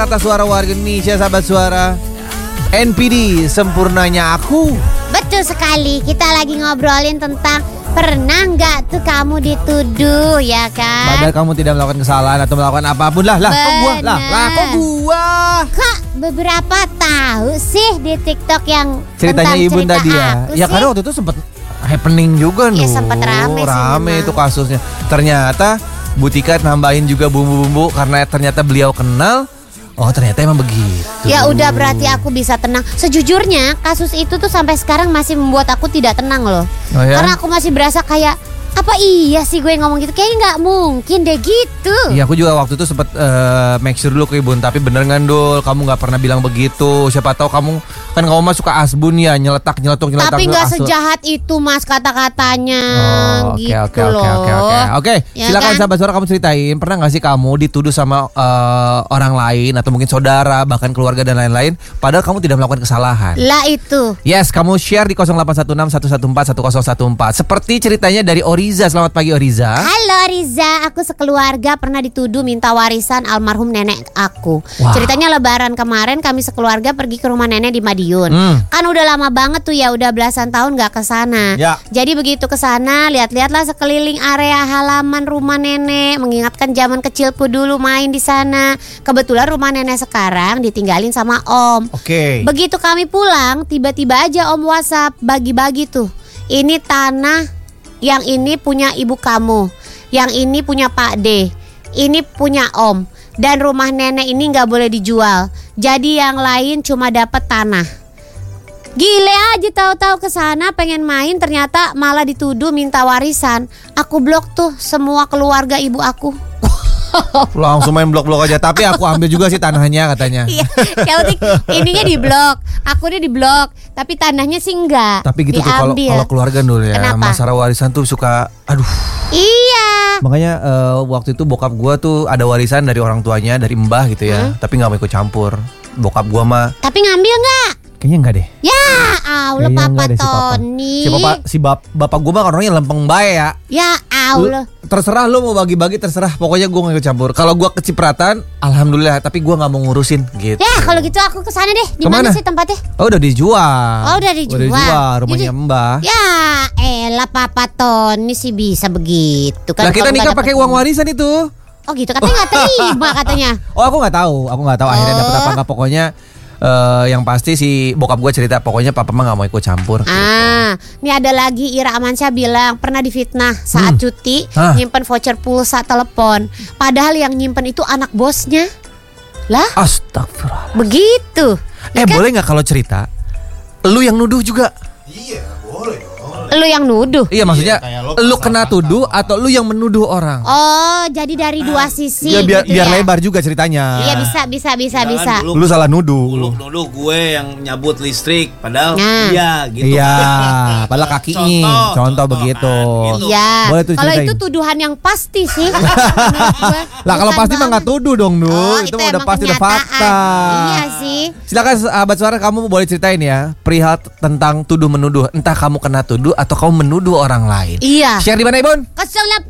Kata suara warga Indonesia, sahabat suara. NPD, sempurnanya aku. Betul sekali. Kita lagi ngobrolin tentang pernah nggak tuh kamu dituduh, ya kan? Padahal kamu tidak melakukan kesalahan atau melakukan apapun. Kok gua? Kok beberapa tahu sih di TikTok yang Ceritanya tentang ibu cerita tadi ya. aku Ya sih? karena waktu itu sempat happening juga Iya, sempat rame sih memang. itu kasusnya. Ternyata Bu Tika nambahin juga bumbu-bumbu karena ternyata beliau kenal. Oh, ternyata emang begitu. Ya udah, berarti aku bisa tenang. Sejujurnya kasus itu tuh sampai sekarang masih membuat aku tidak tenang loh. Oh, ya? Karena aku masih berasa kayak, apa iya sih gue ngomong gitu? Kayaknya nggak mungkin deh gitu. Iya, aku juga waktu itu sempat make sure dulu ke Ibu, tapi bener kan Dul, kamu nggak pernah bilang begitu. Siapa tahu kamu mah suka asbun ya, nyeletuk. Tapi nggak sejahat itu Mas kata-katanya. Oke. Ya Silakan kan? sahabat suara, kamu ceritain pernah nggak sih kamu dituduh sama orang lain atau mungkin saudara, bahkan keluarga dan lain-lain, padahal kamu tidak melakukan kesalahan. Lah itu. Yes, kamu share di 0816 114 1014. Seperti ceritanya dari Oriza. Selamat pagi Oriza. Halo Riza, aku sekeluarga pernah dituduh minta warisan almarhum nenek aku. Wah. Ceritanya lebaran kemarin kami sekeluarga pergi ke rumah nenek di Madiun. Kan udah lama banget tuh ya, udah belasan tahun gak kesana. Ya. Jadi begitu kesana, lihat-lihatlah sekeliling area halaman rumah nenek, mengingatkan zaman kecilku dulu main di sana. Kebetulan rumah nenek sekarang ditinggalin sama Om. Oke. Begitu kami pulang, tiba-tiba aja Om WhatsApp bagi-bagi tuh. Ini tanah, yang ini punya ibu kamu, yang ini punya Pak D, ini punya Om. Dan rumah nenek ini gak boleh dijual. Jadi yang lain cuma dapat tanah. Gile aja, tahu-tahu kesana pengen main, ternyata malah dituduh minta warisan. Aku blok tuh semua keluarga ibu aku. Langsung main blok-blok aja. Tapi aku ambil juga sih tanahnya katanya. Iya, yang penting ininya di blok, aku di blok, tapi tanahnya sih enggak. Tapi gitu tuh kalau keluarga dulu ya, Kenapa? masalah warisan tuh suka aduh. Iya. Makanya waktu itu bokap gua tuh ada warisan dari orang tuanya, dari mbah gitu ya. Tapi nggak mau ikut campur. Bokap gua mah Tapi ngambil nggak? kayaknya enggak deh. Ya, Allah Kayaknya Papa enggak deh Tony. Bapak gua mah orangnya lempeng bae ya. Ya Allah. Terserah lu mau bagi-bagi, terserah. Pokoknya gua nggak ikut campur. Kalau gua kecipratan, alhamdulillah. Tapi gua nggak mau ngurusin gitu. Ya kalau gitu aku kesana deh. Di Kemana? mana sih tempatnya? Oh, udah dijual. Oh, udah dijual. Rumahnya mbah. Ya elah Papa Tony sih bisa begitu kan. Lah kita Kalau nikah nggak pakai dapet uang warisan itu. Oh gitu, katanya nggak terima katanya. Oh, aku nggak tahu akhirnya dapat apa enggak. Pokoknya yang pasti si bokap gue cerita, pokoknya papa mah nggak mau ikut campur. Ini ada lagi Ira Amansyah bilang pernah difitnah saat cuti nyimpen voucher pulsa telepon. Padahal yang nyimpen itu anak bosnya. Lah? Astagfirullah. Begitu. Ya kan? Boleh nggak kalau cerita? Lu yang nuduh juga? Iya, boleh dong. Lu yang nuduh. Iya, maksudnya kayak lu kena tuduh atau lu yang menuduh orang? Oh, jadi dari dua sisi. Ya biar gitu biar ya? lebar juga ceritanya. Iya bisa. Lu salah nuduh. Dulu gue yang nyabut listrik, padahal Nah. iya gitu. Iya, padahal kakinya. Contoh begitu. kan, gitu. Iya. Boleh tuh Kalau ceritain. itu tuduhan yang pasti sih. Menurut gue. Lah kalau Bukan pasti mah banget. nggak tuduh dong, Dul. Oh, itu mah udah emang pasti udah kenyataan. fakta. Iya sih. Silakan sahabat suara, kamu boleh ceritain ya perihal tentang tuduh menuduh. Entah kamu kena tuduh atau kamu menuduh orang lain. Iya. Share di mana, Ibon? 08